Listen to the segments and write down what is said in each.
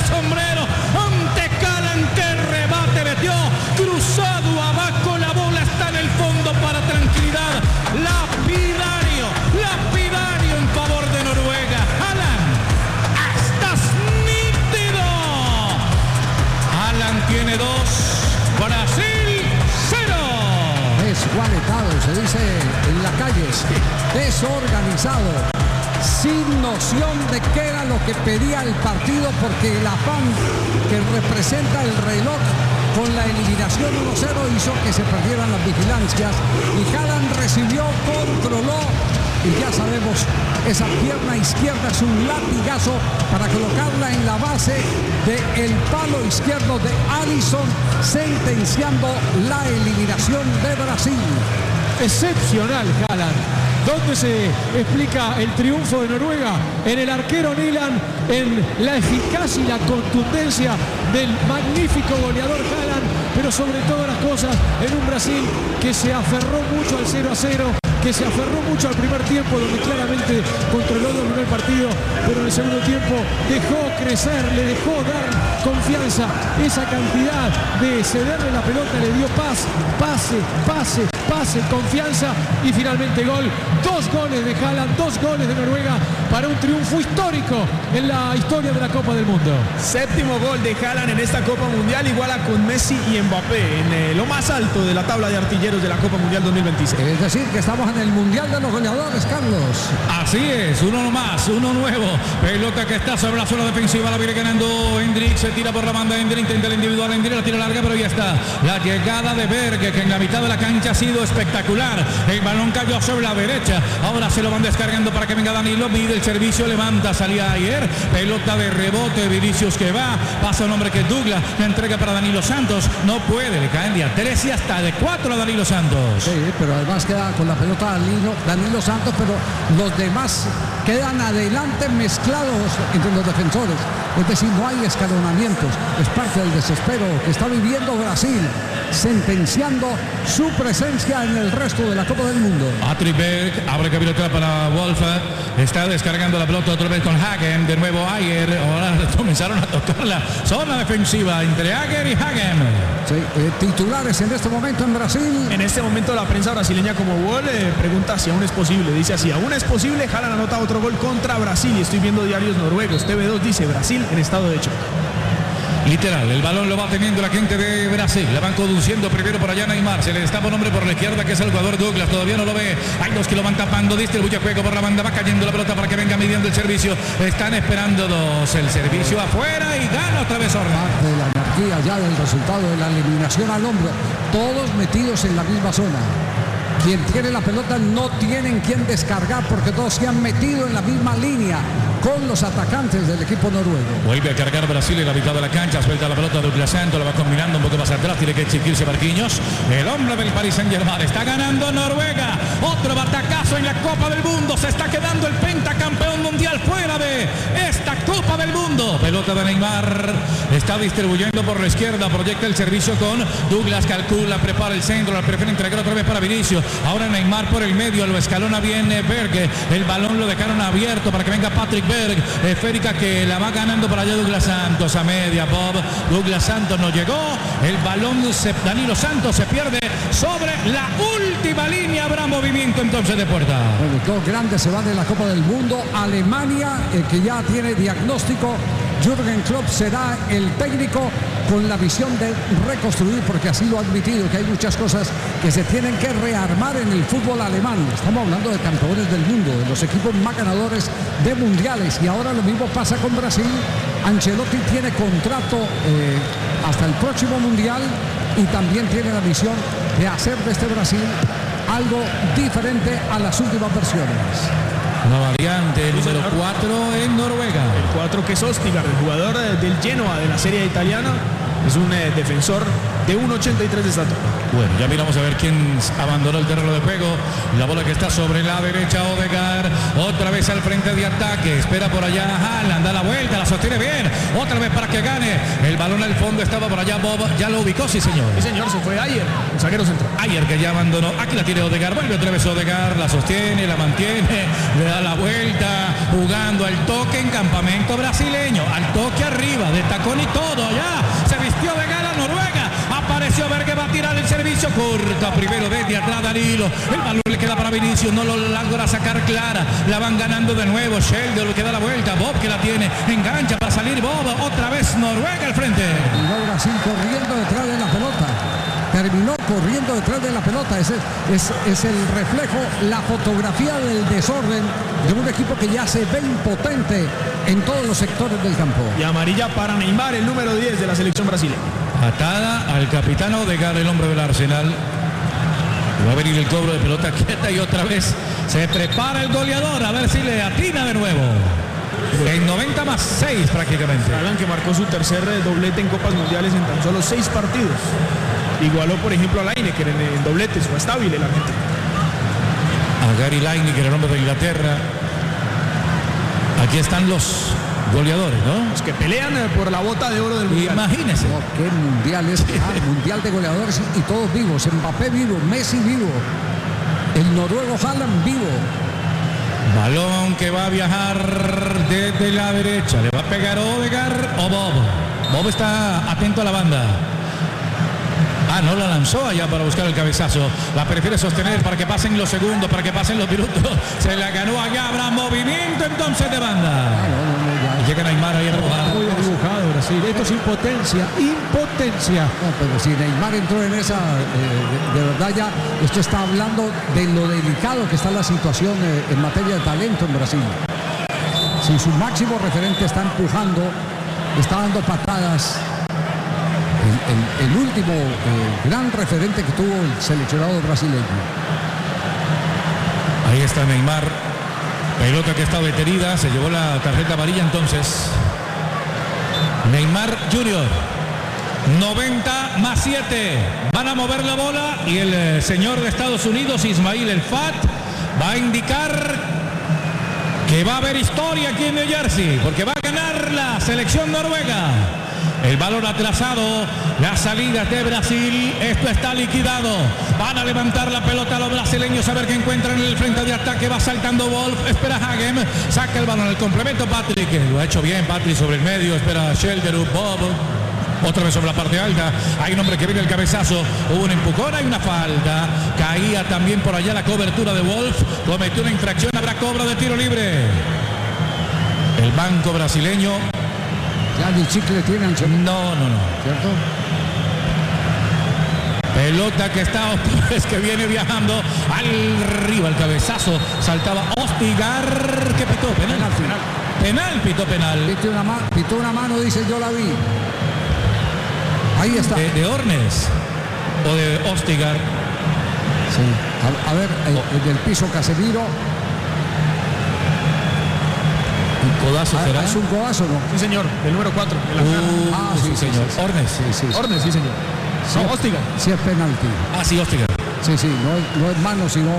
sombrero ante Haaland, que rebate metió, cruzado abajo, la bola está en el fondo para tranquilidad. Lapidario en favor de Noruega. Haaland, estás nítido. Haaland tiene 2, Brasil 0. Desgualetado, se dice en la calle, desorganizado, sin noción de qué era lo que pedía el partido, porque el afán que representa el reloj con la eliminación 1-0 hizo que se perdieran las vigilancias, y Haaland recibió, controló, y ya sabemos, esa pierna izquierda es un latigazo para colocarla en la base del palo izquierdo de Alisson, sentenciando la eliminación de Brasil. Excepcional Haaland. ¿Dónde se explica el triunfo de Noruega? En el arquero Nyland, en la eficacia y la contundencia del magnífico goleador Haaland, pero sobre todas las cosas en un Brasil que se aferró mucho al 0-0, que se aferró mucho al primer tiempo, donde claramente controló, dominó el partido, pero en el segundo tiempo dejó crecer, le dejó dar confianza. Esa cantidad de cederle la pelota le dio pase, confianza, y finalmente gol. 2 goles de Haaland, 2 goles de Noruega para un triunfo histórico en la historia de la Copa del Mundo. 7º gol de Haaland en esta Copa Mundial, iguala con Messi y Mbappé en lo más alto de la tabla de artilleros de la Copa Mundial 2026. Es decir, que estamos en el Mundial de los goleadores, Carlos. Así es, uno más, uno nuevo. Pelota que está sobre la zona defensiva, la viene ganando Endrick, se tira por la banda, Endrick intenta el individual, Endrick la tira larga, pero ya está. La llegada de Berg, que en la mitad de la cancha ha sido espectacular. El balón cayó sobre la derecha, ahora se lo van descargando para que venga Danilo, mide el servicio, levanta, salía ayer, pelota de rebote, Vinicius que va, pasa un hombre que es Douglas, la entrega para Danilo Santos, no puede, le caen de a 3 y hasta de 4 a Danilo Santos. Sí, pero además queda con la pelota Danilo Santos, pero los demás quedan adelante mezclados entre los defensores. Es decir, no hay escalonamientos. Es parte del desespero que está viviendo Brasil, sentenciando su presencia en el resto de la Copa del Mundo. Patrick Berg abre cabineta para Wolf, está descargando la pelota otra vez con Hagen, de nuevo Ayer, ahora comenzaron a tocar la zona defensiva entre Ayer y Hagen. Sí, titulares en este momento en Brasil. En este momento la prensa brasileña, como Wall, pregunta si aún es posible, dice así: aún es posible. Haaland anota otro gol contra Brasil, y estoy viendo diarios noruegos. TV2 dice Brasil en estado de shock. Literal, el balón lo va teniendo la gente de Brasil, la van conduciendo primero por allá Neymar, se le destapa un hombre por la izquierda que es el jugador Douglas, todavía no lo ve, hay 2 que lo van tapando, distribuye juego por la banda, va cayendo la pelota para que venga midiendo el servicio, están esperando 2, el servicio afuera y gana otra vez Orban. De la anarquía ya del resultado de la eliminación al hombro, todos metidos en la misma zona. Quien tiene la pelota no tienen quien descargar, porque todos se han metido en la misma línea con los atacantes del equipo noruego. Vuelve a cargar Brasil en la mitad de la cancha, suelta la pelota Douglas Santos, la va combinando un poco más atrás, tiene que exigirse Marquinhos, el hombre del Paris Saint-Germain, está ganando Noruega, otro batacazo en la Copa del Mundo, se está quedando el pentacampeón mundial fuera de esta Copa del Mundo. Pelota de Neymar, está distribuyendo por la izquierda, proyecta el servicio con Douglas, calcula, prepara el centro, la prefiere entregar otra vez para Vinicius, ahora Neymar por el medio, lo escalona bien Berg, el balón lo dejaron abierto para que venga Patrick Berg, esférica que la va ganando para allá Douglas Santos a media, Bob, Douglas Santos no llegó, el balón, Danilo Santos se pierde sobre la última línea, habrá movimiento entonces de puerta. Bueno, 2 grandes se van de la Copa del Mundo, Alemania, que ya tiene diagnóstico, Jürgen Klopp será el técnico con la visión de reconstruir, porque así lo ha admitido, que hay muchas cosas que se tienen que rearmar en el fútbol alemán. Estamos hablando de campeones del mundo, de los equipos más ganadores de mundiales, y ahora lo mismo pasa con Brasil. Ancelotti tiene contrato hasta el próximo mundial, y también tiene la misión de hacer de este Brasil algo diferente a las últimas versiones. Una variante número 4 en Noruega. El 4 que es Ostigar, el jugador del Genoa de la Serie italiana, es un defensor de 1,83 de estatura. Bueno, ya miramos a ver quién abandonó el terreno de juego. La bola que está sobre la derecha, Odegaard, otra vez al frente de ataque, espera por allá Haaland, da la vuelta, la sostiene bien, otra vez para que gane, el balón al fondo, estaba por allá Bob, ya lo ubicó, sí señor. Sí señor, se fue Ayer, el zaguero central. Ayer que ya abandonó, aquí la tiene Odegaard, vuelve otra vez Odegaard, la sostiene, la mantiene, le da la vuelta, jugando al toque en campamento brasileño, al toque arriba, de taco toca primero desde atrás Danilo. El balón le queda para Vinicius, no lo logra sacar clara. La van ganando de nuevo. Sheldon que da la vuelta. Bob que la tiene. Engancha para salir Bob. Otra vez Noruega al frente. Y Brasil corriendo detrás de la pelota. Terminó corriendo detrás de la pelota. Ese es el reflejo, la fotografía del desorden de un equipo que ya se ve impotente en todos los sectores del campo. Y amarilla para Neymar, el número 10 de la selección brasileña. Atada al capitán Odegaard, el hombre del Arsenal. Va a venir el cobro de pelota quieta y otra vez se prepara el goleador. A ver si le atina de nuevo. En 90 más 6 prácticamente. Alan, que marcó su tercer doblete en Copas Mundiales en tan solo 6 partidos. Igualó, por ejemplo, a Lineker en dobletes, o está hábil el argentino. A Gary Lineker, el hombre de Inglaterra. Aquí están los goleadores, ¿no? Los que pelean por la bota de oro del mundial. Imagínense. No, qué mundial es. Mundial de goleadores y todos vivos. Mbappé vivo, Messi vivo. El noruego Haaland vivo. Balón que va a viajar desde la derecha. Le va a pegar Odegaard o Bob. Bob está atento a la banda. Ah, no la lanzó allá para buscar el cabezazo. La prefiere sostener para que pasen los segundos, para que pasen los minutos. Se la ganó allá. Habrá movimiento entonces de banda. Y llega Neymar ahí a empujar. Muy dibujado Brasil. Esto es impotencia. Impotencia. No, pero si Neymar entró en esa, de verdad ya, esto está hablando de lo delicado que está la situación en materia de talento en Brasil. Si su máximo referente está empujando, está dando patadas. El último gran referente que tuvo el seleccionado brasileño. Ahí está Neymar. Pelota que está detenida. Se llevó la tarjeta amarilla entonces. Neymar Junior. 90 más 7. Van a mover la bola y el señor de Estados Unidos, Ismail El Fat, va a indicar que va a haber historia aquí en New Jersey, porque va a ganar la selección noruega. El balón atrasado, la salida de Brasil, esto está liquidado. Van a levantar la pelota los brasileños a ver qué encuentran en el frente de ataque. Va saltando Wolf, espera Hagen, saca el balón, el complemento Patrick, lo ha hecho bien Patrick sobre el medio, espera Schelderup, Bob. Otra vez sobre la parte alta, hay un hombre que viene el cabezazo, hubo un empujón, hay una falta, caía también por allá la cobertura de Wolf, cometió una infracción, habrá cobro de tiro libre. El banco brasileño. Ya ni chicle tiene Ancelotti. No. ¿Cierto? Pelota que está es que viene viajando arriba el cabezazo, saltaba Odegaard, que pitó penal, pitó penal. Pitó una mano, dice, yo la vi. Ahí está. De Ornes o de Odegaard. Sí. A ver, del piso Casemiro. ¿Un codazo será? ¿Es un codazo, no? Sí, señor, del número 4. Sí, señor. Ornes. Sí. Ornes, sí, señor. Sí, no, Odegaard. Sí, es penalti. Ah, sí, Odegaard. Sí, no es mano, sino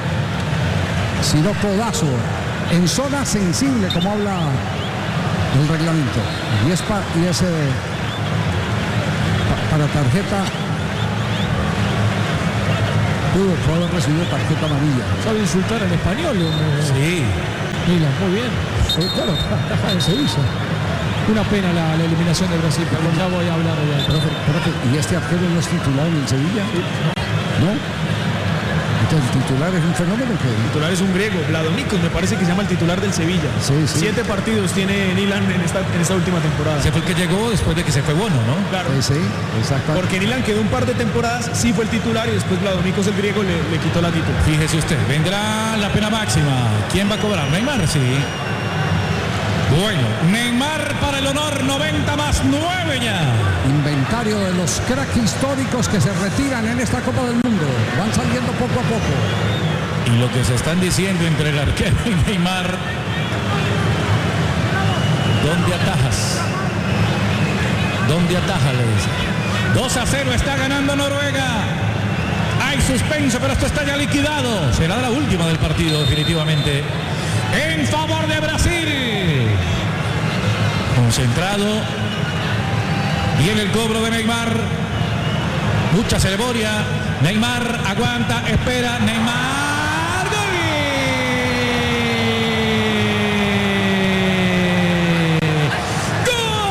codazo. En zona sensible, como habla el reglamento. Y es para tarjeta. Pudo haber recibido tarjeta amarilla. Sabe insultar en español. Sí. Mira, muy bien. Claro, taja de Sevilla. Una pena la eliminación de Brasil, pero ya voy a hablar de Profe, ¿y este arquero no es titular en el Sevilla? ¿No? Entonces, ¿el titular es un fenómeno? ¿Qué? El titular es un griego, Vladonikos, me parece que se llama el titular del Sevilla. Sí. 7 partidos tiene Nilan en esta última temporada. Se fue el que llegó después de que se fue Bono, ¿no? Claro. Sí, exacto. Porque Nilan quedó un par de temporadas, sí fue el titular y después Vladonikos, el griego, le quitó la titular. Fíjese usted, vendrá la pena máxima. ¿Quién va a cobrar? Neymar, sí. Bueno, Neymar para el honor, 90 más 9 ya. Inventario de los cracks históricos que se retiran en esta Copa del Mundo. Van saliendo poco a poco. Y lo que se están diciendo entre el arquero y Neymar. ¿Dónde atajas? ¿Dónde ataja? Le dice. 2-0 está ganando Noruega. Hay suspenso, pero esto está ya liquidado. Será la última del partido, definitivamente. En favor de Brasil. Concentrado. Viene el cobro de Neymar. Mucha ceremonia. Neymar aguanta, espera. Neymar